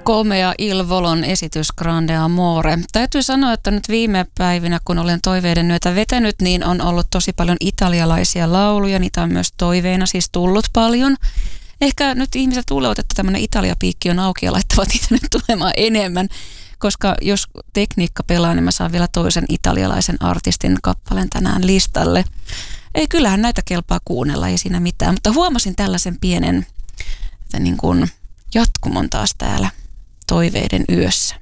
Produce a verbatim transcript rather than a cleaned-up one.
Komea Il Volon esitys Grande Amore. Täytyy sanoa, että nyt viime päivinä, kun olen toiveiden yötä vetänyt, niin on ollut tosi paljon italialaisia lauluja. Niitä on myös toiveina siis tullut paljon. Ehkä nyt ihmiset luulevat, että tämmöinen Italia-piikki on auki ja laittavat niitä nyt tulemaan enemmän. Koska jos tekniikka pelaa, niin mä saan vielä toisen italialaisen artistin kappaleen tänään listalle. Ei, kyllähän näitä kelpaa kuunnella, ei siinä mitään. Mutta huomasin tällaisen pienen että niin kuin jatkumon taas täällä toiveiden yössä.